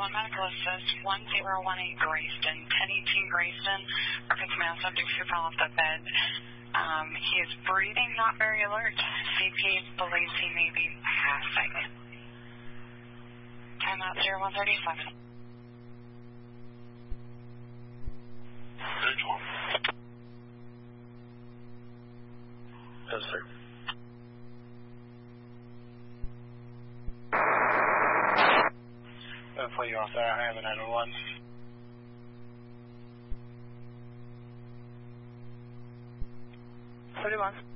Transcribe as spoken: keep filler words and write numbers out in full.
one Medical Assist, one zero one eight Grayston, ten eighteen Grayston, records male subject who fell off the bed. Um, he is breathing, not very alert. C P believes he may be passing. Time out zero one thirty-seven. Bridge one. Yes, sir. I'm going to pull you off there. I have a nine one one. thirty-one.